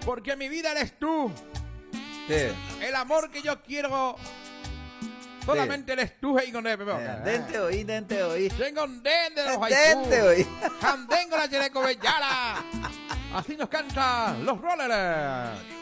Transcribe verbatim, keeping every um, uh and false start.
Porque mi vida eres tú. Sí. El amor que yo quiero solamente eres tú, hey, con el bebé. Eh, Dente oí, dente oí. Tengo un den de los Dente haikus. oí. Jandengo la Chereco Bellala. Así nos cantan los rollers.